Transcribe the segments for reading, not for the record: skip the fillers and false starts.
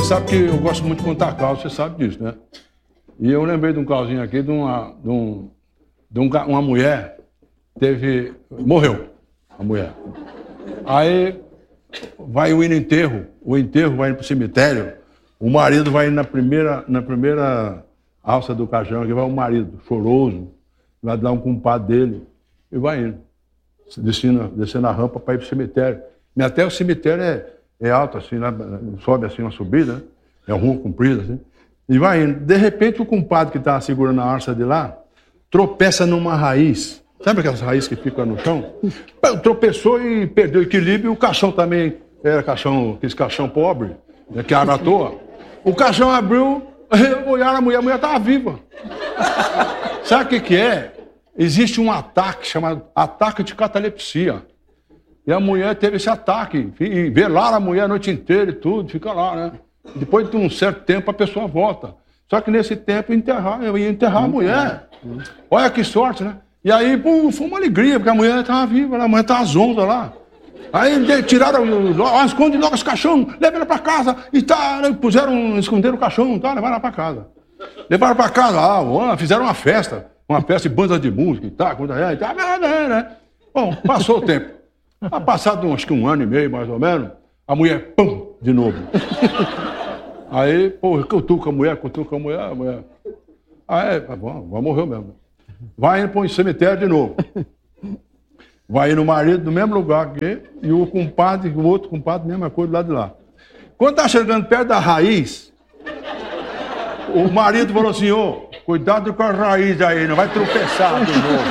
sabe que eu gosto muito de contar casos, você sabe disso, né? E eu lembrei de um casinho aqui de uma mulher morreu, a mulher. Aí vai o enterro vai indo pro cemitério, o marido vai indo na primeira alça do caixão, aqui vai o marido, choroso, vai dar um compadre dele, e vai indo, descendo a rampa para ir pro cemitério. E até o cemitério é alto, assim, né? Sobe assim uma subida, né? É uma rua comprida, assim. E vai indo. De repente, o compadre que estava segurando a arça de lá tropeça numa raiz. Sabe aquelas raízes que ficam no chão? Tropeçou e perdeu o equilíbrio. E o caixão também era aquele caixão pobre, né, que era à toa. O caixão abriu, olharam a mulher estava viva. Sabe o que é? Existe um ataque chamado ataque de catalepsia. E a mulher teve esse ataque. E velaram a mulher a noite inteira e tudo, fica lá, né? Depois de um certo tempo, a pessoa volta. Só que nesse tempo eu ia enterrar a mulher. Olha que sorte, né? E aí, pô, foi uma alegria, porque a mulher estava viva, a mulher estava zonda lá. Aí tiraram, esconde logo esse caixão, leva ela para casa, e tá, esconderam o caixão, tá, levaram ela para casa. Levaram para casa, fizeram uma festa de banda de música e tal, né? Bom, passou o tempo. Passado acho que 1 ano e meio, mais ou menos, a mulher, pum, de novo. Aí, pô, cutuca a mulher, a mulher. Aí, bom, morreu mesmo. Vai indo para o cemitério de novo. Vai indo o marido no mesmo lugar aqui, e o outro compadre, mesma coisa do lado de lá. Quando tá chegando perto da raiz, o marido falou assim, cuidado com a raiz aí, não vai tropeçar de novo.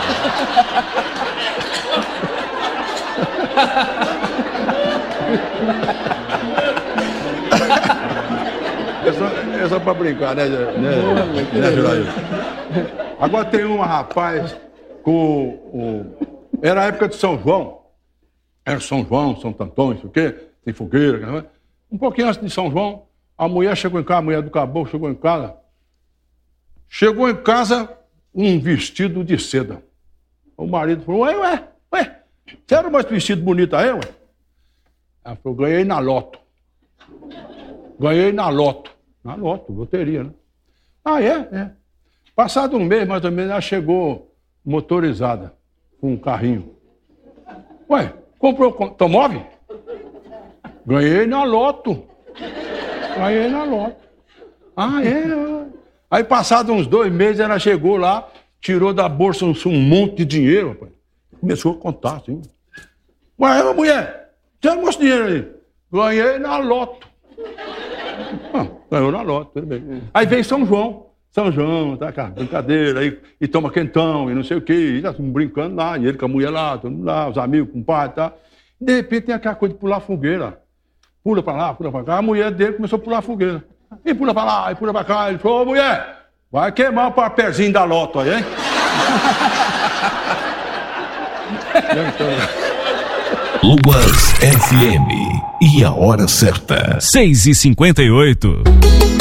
É só pra brincar, né, Juraí? Agora tem rapaz, era a época de São João. Era São João, Santo Antônio, não sei o quê, tem fogueira. Um pouquinho antes de São João, a mulher chegou em casa, a mulher do caboclo chegou em casa. Chegou em casa um vestido de seda. O marido falou, ué, você era mais vestido bonito aí, ué? Ela falou, ganhei na loto. Na loto, loteria, né? É. Passado um mês, mais ou menos, ela chegou motorizada, com um carrinho. Ué, comprou automóvel? Ganhei na loto. Aí, passado uns 2 meses, ela chegou lá, tirou da bolsa um monte de dinheiro, rapaz. Começou a contar, assim. Ué, mulher, você não gosta de dinheiro aí? Ganhei na loto. Ganhou na loto, tudo bem. Aí vem São João, tá, cara, brincadeira, aí, e toma quentão, e não sei o quê, e tá brincando lá, e ele com a mulher lá, todo mundo lá, os amigos, com o pai, tá. De repente tem aquela coisa de pular fogueira. Pula pra lá, pula pra cá. A mulher dele começou a pular fogueira. E pula pra lá, e pula pra cá. Ele falou, mulher, vai queimar o papelzinho da loto aí, hein? Luas FM. E a hora certa. 6h58.